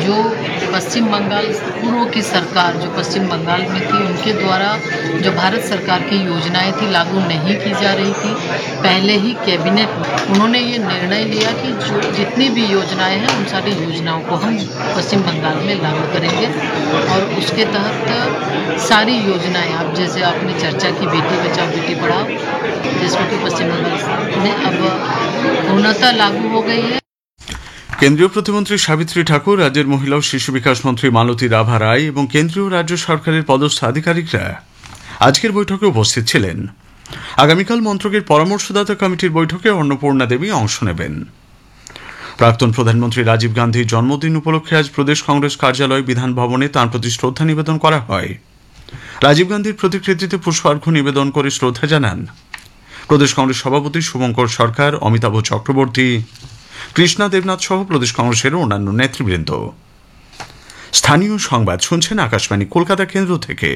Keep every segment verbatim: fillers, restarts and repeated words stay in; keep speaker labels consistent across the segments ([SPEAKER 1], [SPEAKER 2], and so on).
[SPEAKER 1] जो पश्चिम बंगाल पूर्व की सरकार जो पश्चिम बंगाल में थी उनके द्वारा जो भारत सरकार की योजनाएं थी लागू नहीं की जा रही थी। पहले ही कैबिनेट में उन्होंने ये निर्णय लिया कि जो जितनी भी योजनाएं हैं उन सारी योजनाओं को हम पश्चिम बंगाल में लागू करेंगे और उसके तहत सारी योजनाएं आप जैसे आपने चर्चा की बेटी बचाओ बेटी पढ़ाओ जिसमें कि पश्चिम बंगाल में अब पूर्णतः लागू हो गई है।
[SPEAKER 2] কেন্দ্রীয় প্রতিমন্ত্রী সাবিত্রী ঠাকুর, রাজ্যের মহিলা ও শিশু বিকাশ মন্ত্রী মালতী রাভা রায় এবং কেন্দ্রীয় রাজ্য সরকারের পদস্থ আধিকারিকরা আজকের বৈঠকে উপস্থিত ছিলেন। আগামীকাল মন্ত্রকের পরামর্শদাতা কমিটির বৈঠকে অন্নপূর্ণা দেবী অংশ নেবেন। প্রাক্তন প্রধানমন্ত্রী রাজীব গান্ধীর জন্মদিন উপলক্ষে আজ প্রদেশ কংগ্রেস কার্যালয় বিধান ভবনে তাঁর প্রতি শ্রদ্ধা নিবেদন করা হয়। রাজীব গান্ধীর প্রতিকৃতিতে পুষ্পার্ঘ্য নিবেদন করে শ্রদ্ধা জানান প্রদেশ কংগ্রেস সভাপতি শুভঙ্কর সরকার, অমিতাভ চক্রবর্তী, কৃষ্ণা দেবনাথ সহ প্রদেশ কংগ্রেসের অন্যান্য নেতৃবৃন্দ। স্থানীয় সংবাদ শুনছেন আকাশবাণী কলকাতা কেন্দ্র থেকে।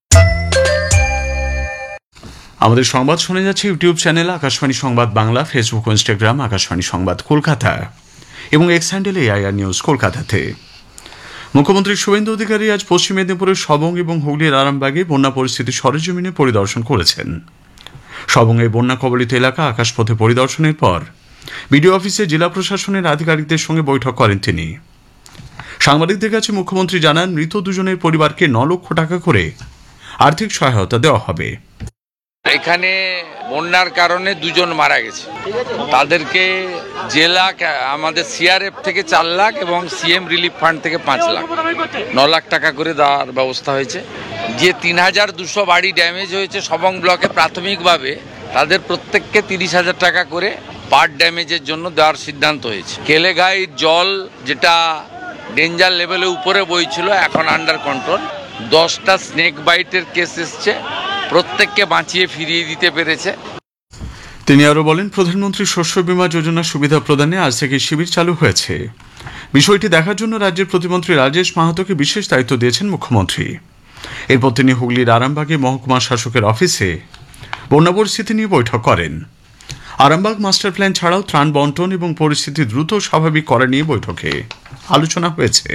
[SPEAKER 2] আমাদের সংবাদ শোনা যাচ্ছে ইউটিউব চ্যানেল আকাশবাণী সংবাদ বাংলা, ফেসবুক ও ইনস্টাগ্রাম আকাশবাণী সংবাদ কলকাতা এবং এক্স হ্যান্ডেল এআইআর নিউজ কলকাতাতে। মুখ্যমন্ত্রী শুভেন্দু অধিকারী আজ পশ্চিম মেদিনীপুরের সবং এবং হুগলির আরামবাগে বন্যা পরিস্থিতি সরেজমিনে পরিদর্শন করেছেন। সবংয়ে বন্যা কবলিত এলাকা আকাশপথে পরিদর্শনের পর বিডিও অফিসে জেলা প্রশাসনের আধিকারিকদের সঙ্গে বৈঠক করেন তিনি। সাংবাদিকদের কাছে মুখ্যমন্ত্রী জানান, মৃত দুজনের পরিবারকে ন লক্ষ টাকা করে আর্থিক সহায়তা দেওয়া হবে।
[SPEAKER 3] এখানে বন্যার কারণে দুজন মারা গেছে, তাদেরকে জেলা আমাদের সিআরএফ থেকে চার লাখ এবং সিএম রিলিফ ফান্ড থেকে পাঁচ লাখ ন লাখ টাকা করে দেওয়ার ব্যবস্থা হয়েছে। যে তিন হাজার দুশো বাড়ি ড্যামেজ হয়েছে সবং ব্লকে প্রাথমিকভাবে তাদের প্রত্যেককে তিরিশ হাজার টাকা করে পার ড্যামেজের জন্য দেওয়ার সিদ্ধান্ত হয়েছে। কেলেঘাইয়ের জল যেটা ডেঞ্জার লেভেলে উপরে বইছিল এখন আন্ডার কন্ট্রোল। দশটা স্নেক বাইটের কেস এসছে, প্রত্যেককে বাঁচিয়ে ফিরিয়ে দিতে পেরেছে।
[SPEAKER 2] তিনি আরো বলেন, প্রধানমন্ত্রী শস্য বীমা যোজনা সুবিধা প্রদানে আজ থেকে শিবির চালু হয়েছে। বিষয়টি দেখার জন্য রাজ্যের প্রতিমন্ত্রী রাজেশ মাহাতোকে বিশেষ দায়িত্ব দিয়েছেন মুখ্যমন্ত্রী। এরপর তিনি হুগলির আরামবাগে মহকুমা শাসকের অফিসে বন্যা পরিস্থিতি নিয়ে বৈঠক করেন। আরামবাগ মাস্টার প্ল্যান ছাড়াও ত্রাণ বন্টন এবং পরিস্থিতি দ্রুত স্বাভাবিক করা নিয়ে বৈঠকে আলোচনা হয়েছে।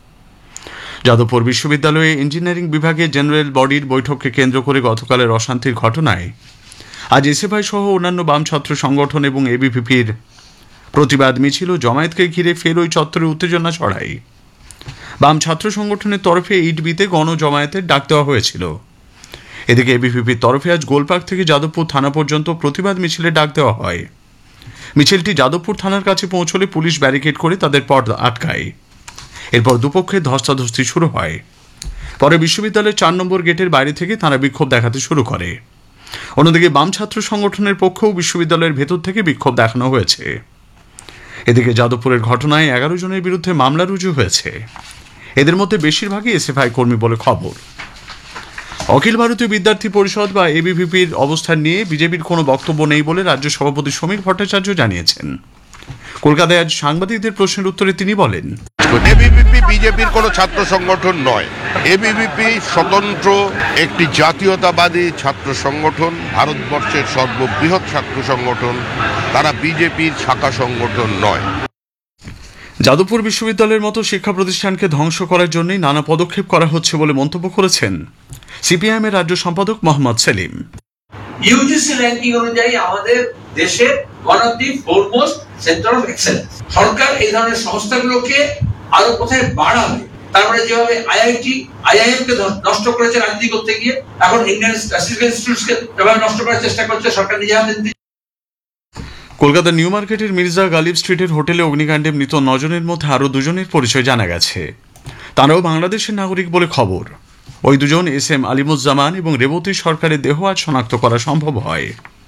[SPEAKER 2] যাদবপুর বিশ্ববিদ্যালয়ে ইঞ্জিনিয়ারিং বিভাগের জেনারেল বডির বৈঠককে কেন্দ্র করে গতকালের অশান্তির ঘটনায় আজ এসএফআই সহ অন্যান্য বাম ছাত্র সংগঠন এবং এবিভিপির প্রতিবাদ মিছিল ও জমায়েতকে ঘিরে ফের ওই চত্বরে উত্তেজনা ছড়ায়। বাম ছাত্র সংগঠনের তরফে ইটবিতে গণজমায়েতের ডাক দেওয়া হয়েছিল। এদিকে এবিভিপির তরফে আজ গোলপার্ক থেকে যাদবপুর থানা পর্যন্ত প্রতিবাদ মিছিলের ডাক দেওয়া হয়। মিছিলটি যাদবপুর থানার কাছে পৌঁছলে পুলিশ ব্যারিকেড করে তাদের পথ আটকায়। এরপর দুপক্ষের ধস্তাধস্তি শুরু হয়। পরে বিশ্ববিদ্যালয়ের চার নম্বর গেটের বাইরে থেকে তারা বিক্ষোভ দেখাতে শুরু করে। অন্যদিকে বাম ছাত্র সংগঠনের পক্ষেও বিশ্ববিদ্যালয়ের ভেতর থেকে বিক্ষোভ দেখানো হয়েছে। এদিকে যাদবপুরের ঘটনায় এগারো জনের বিরুদ্ধে মামলা রুজু হয়েছে। এদের মধ্যে বেশিরভাগই এসএফআই কর্মী বলে খবর। অখিল ভারতীয় বিদ্যার্থী পরিষদ বা এবিভিপির অবস্থান নিয়ে বিজেপির কোনো বক্তব্য নেই বলে রাজ্য সভাপতি সমীর ভট্টাচার্য জানিয়েছেন। কলকাতায় আজ সাংবাদিকদের প্রশ্নের উত্তরে তিনি বলেন,
[SPEAKER 4] এবিভিপি বিজেপির কোনো ছাত্র সংগঠন নয়। এবিভিপি স্বতন্ত্র একটি জাতীয়তাবাদী ছাত্র সংগঠন, ভারতবর্ষের সর্ববৃহৎ ছাত্র সংগঠন। তারা বিজেপির শাখা সংগঠন নয়।
[SPEAKER 2] যাদবপুর বিশ্ববিদ্যালয়ের মতো শিক্ষা প্রতিষ্ঠানকে ধ্বংস করার জন্যই নানা পদক্ষেপ করা হচ্ছে বলে মন্তব্য করেছেন সিপিআইএম এর রাজ্য সম্পাদক মোহাম্মদ সেলিম।
[SPEAKER 5] ইউজিসি র্যাঙ্কিং অনুযায়ী আমাদের দেশের one of the foremost centre of excellence. সরকার এই ধরনের সংস্থাগুলোকে আরো কোথায় বাড়াবে, তারপরে যেভাবে আইআইটি আইআইএম কে নষ্ট করেছে রাজনীতি করতে গিয়ে, এখন ইন্ডিয়ান স্ট্যাটিস্টিক্যাল ইনস্টিটিউটকে এভাবে নষ্ট করার চেষ্টা করছে সরকার নিজে হাতে।
[SPEAKER 2] কলকাতার নিউ মার্কেটের মির্জা গালিব স্ট্রিটের হোটেলে অগ্নিকাণ্ডে মৃত নজনের মধ্যে আরও দুজনের পরিচয় জানা গেছে। তারাও বাংলাদেশের নাগরিক বলে খবর। ওই দুজন এস এম আলিমুজ্জামান এবং রেবতী সরকারের দেহ আজ শনাক্ত করা সম্ভব হয়।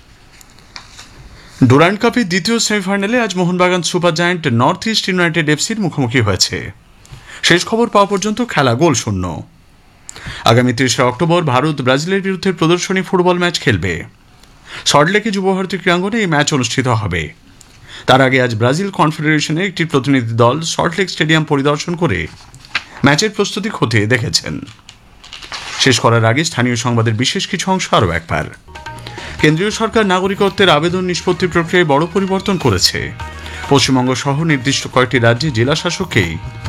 [SPEAKER 2] ডুরান্ড কাপের দ্বিতীয় সেমিফাইনালে আজ Mohun Bagan super giant north east United এফসির মুখোমুখি হয়েছে। শেষ খবর পাওয়া পর্যন্ত খেলা গোল শূন্য। আগামী তেইশে অক্টোবর ভারত ব্রাজিলের বিরুদ্ধে প্রদর্শনী ফুটবল ম্যাচ খেলবে। সল্টলেকে যুবভারতী ক্রীড়াঙ্গনে এই ম্যাচ অনুষ্ঠিত হবে। তার আগে আজ ব্রাজিল কনফেডারেশনের একটি প্রতিনিধি দল সল্টলেক স্টেডিয়াম পরিদর্শন করে ম্যাচের প্রস্তুতি খতিয়ে দেখেছেন। শেষ করার আগে স্থানীয় সংবাদের বিশেষ কিছু অংশ আরও একবার। কেন্দ্রীয় সরকার নাগরিকত্বের আবেদন নিষ্পত্তি প্রক্রিয়ায় বড় পরিবর্তন করেছে। পশ্চিমবঙ্গ সহ নির্দিষ্ট কয়েকটি রাজ্যে জেলা শাসককেই